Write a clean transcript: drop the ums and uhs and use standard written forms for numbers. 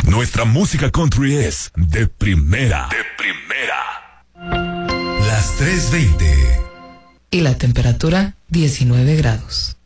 Nuestra música country es de primera. De primera. Las 3:20. Y la temperatura 19 grados.